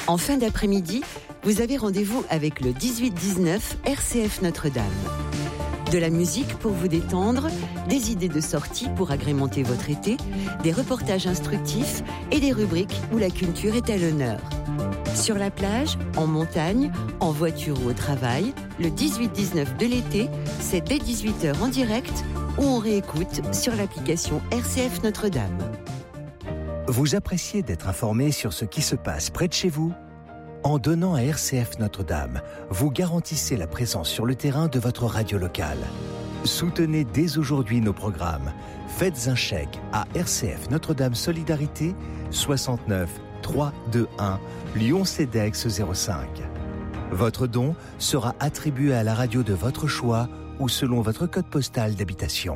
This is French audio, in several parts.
En fin d'après-midi, vous avez rendez-vous avec le 18-19 RCF Notre-Dame. De la musique pour vous détendre, des idées de sortie pour agrémenter votre été, des reportages instructifs et des rubriques où la culture est à l'honneur. Sur la plage, en montagne, en voiture ou au travail, le 18-19 de l'été, c'est dès 18h en direct ou on réécoute sur l'application RCF Notre-Dame. Vous appréciez d'être informé sur ce qui se passe près de chez vous ? En donnant à RCF Notre-Dame, vous garantissez la présence sur le terrain de votre radio locale. Soutenez dès aujourd'hui nos programmes. Faites un chèque à RCF Notre-Dame Solidarité 69 321 Lyon-CEDEX 05. Votre don sera attribué à la radio de votre choix ou selon votre code postal d'habitation.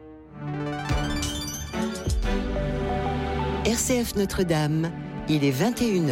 RCF Notre-Dame, il est 21h.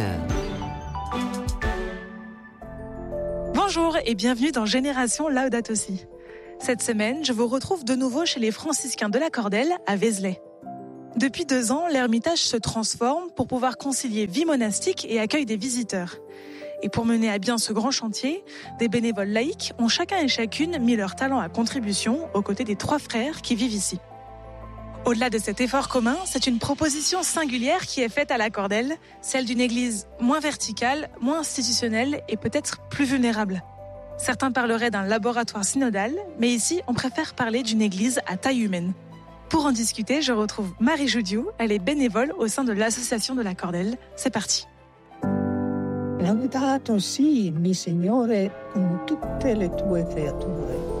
Bonjour et bienvenue dans Génération Laudato Si. Cette semaine, je vous retrouve de nouveau chez les franciscains de la Cordelle à Vézelay. Depuis 2 ans, l'ermitage se transforme pour pouvoir concilier vie monastique et accueil des visiteurs. Et pour mener à bien ce grand chantier, des bénévoles laïcs ont chacun et chacune mis leur talent à contribution aux côtés des 3 frères qui vivent ici. Au-delà de cet effort commun, c'est une proposition singulière qui est faite à la Cordelle, celle d'une église moins verticale, moins institutionnelle et peut-être plus vulnérable. Certains parleraient d'un laboratoire synodal, mais ici, on préfère parler d'une église à taille humaine. Pour en discuter, je retrouve Marie Joudiou, elle est bénévole au sein de l'association de la Cordelle. C'est parti. Laudato si, mi Signore, con tutte le tue creature.